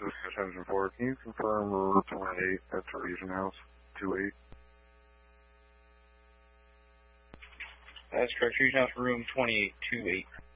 Dispatch Engine 4. Can you confirm room 28 at the Region House 28? That's correct. Region House room 2828.